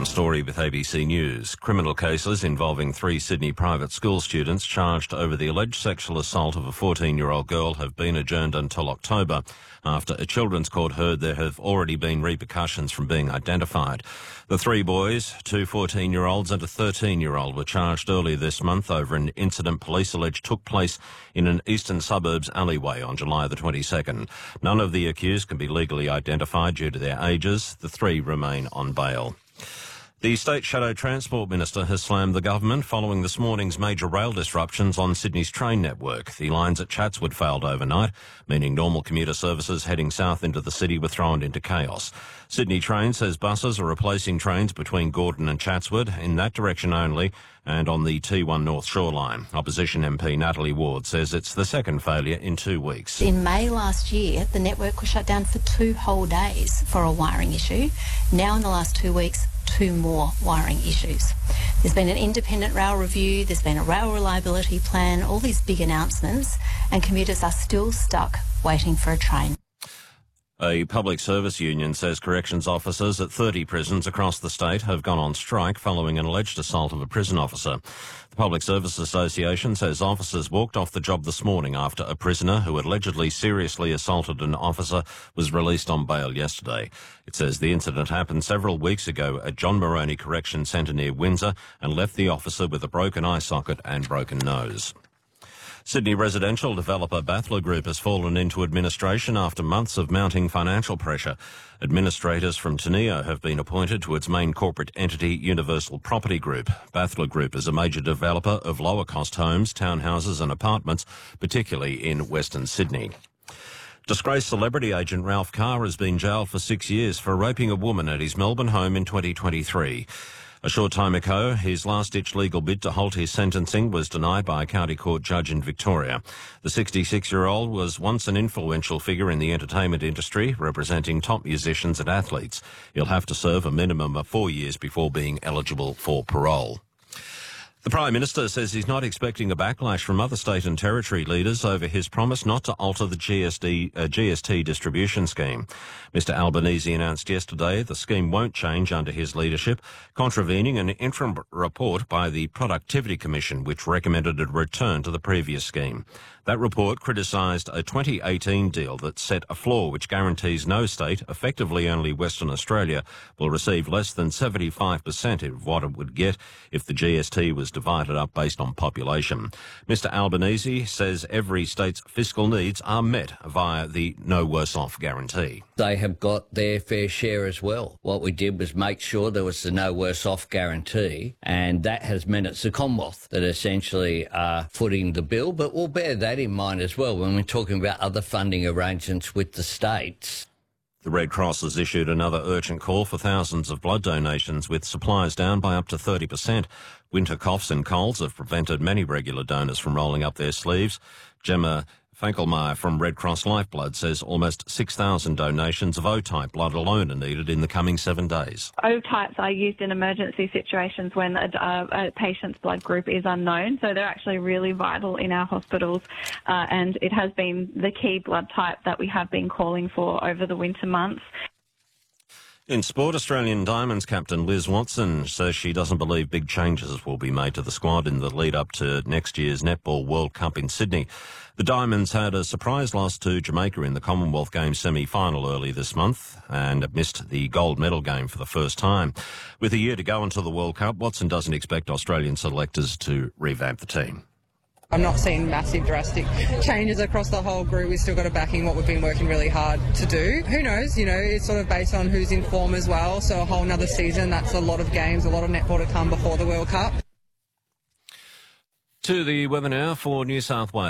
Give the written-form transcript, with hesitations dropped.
Story with ABC News. Criminal cases involving 3 Sydney private school students charged over the alleged sexual assault of a 14-year-old girl have been adjourned until October after a children's court heard there have already been repercussions from being identified. The 3 boys, 2 14-year-olds and a 13-year-old, were charged earlier this month over an incident police allege took place in an eastern suburbs alleyway on July the 22nd. None of the accused can be legally identified due to their ages. The 3 remain on bail. The State Shadow Transport Minister has slammed the government following this morning's major rail disruptions on Sydney's train network. The lines at Chatswood failed overnight, meaning normal commuter services heading south into the city were thrown into chaos. Sydney Trains says buses are replacing trains between Gordon and Chatswood in that direction only and on the T1 North Shoreline. Opposition MP Natalie Ward says it's the second failure in 2 weeks. In May last year, the network was shut down for 2 whole days for a wiring issue. Now in the last 2 weeks, 2 more wiring issues. There's been an independent rail review, there's been a rail reliability plan, all these big announcements, and commuters are still stuck waiting for a train. A public service union says corrections officers at 30 prisons across the state have gone on strike following an alleged assault of a prison officer. The Public Service Association says officers walked off the job this morning after a prisoner who had allegedly seriously assaulted an officer was released on bail yesterday. It says the incident happened several weeks ago at John Moroney Correction Centre near Windsor and left the officer with a broken eye socket and broken nose. Sydney residential developer Bathler Group has fallen into administration after months of mounting financial pressure. Administrators from Teneo have been appointed to its main corporate entity, Universal Property Group. Bathler Group is a major developer of lower-cost homes, townhouses and apartments, particularly in Western Sydney. Disgraced celebrity agent Ralph Carr has been jailed for 6 years for raping a woman at his Melbourne home in 2023. A short time ago, his last-ditch legal bid to halt his sentencing was denied by a county court judge in Victoria. The 66-year-old was once an influential figure in the entertainment industry, representing top musicians and athletes. He'll have to serve a minimum of 4 years before being eligible for parole. The Prime Minister says he's not expecting a backlash from other state and territory leaders over his promise not to alter the GST distribution scheme. Mr Albanese announced yesterday the scheme won't change under his leadership, contravening an interim report by the Productivity Commission, which recommended a return to the previous scheme. That report criticised a 2018 deal that set a floor which guarantees no state, effectively only Western Australia, will receive less than 75% of what it would get if the GST was divided up based on population. Mr Albanese says every state's fiscal needs are met via the No Worse Off guarantee. They have got their fair share as well. What we did was make sure there was the No Worse Off guarantee, and that has meant it's the Commonwealth that essentially are footing the bill, but we'll bear that in mind as well when we're talking about other funding arrangements with the states. The Red Cross has issued another urgent call for thousands of blood donations, with supplies down by up to 30%. Winter coughs and colds have prevented many regular donors from rolling up their sleeves. Gemma Fankelmeyer from Red Cross Lifeblood says almost 6,000 donations of O-type blood alone are needed in the coming 7 days. O-types are used in emergency situations when a patient's blood group is unknown, so they're actually really vital in our hospitals, and it has been the key blood type that we have been calling for over the winter months. In sport, Australian Diamonds captain Liz Watson says she doesn't believe big changes will be made to the squad in the lead-up to next year's Netball World Cup in Sydney. The Diamonds had a surprise loss to Jamaica in the Commonwealth Games semi-final early this month and missed the gold medal game for the first time. With a year to go until the World Cup, Watson doesn't expect Australian selectors to revamp the team. I'm not seeing massive drastic changes across the whole group. We've still got a backing what we've been working really hard to do. Who knows, it's sort of based on who's in form as well. So a whole nother season, that's a lot of games, a lot of netball to come before the World Cup. To the weather now for New South Wales.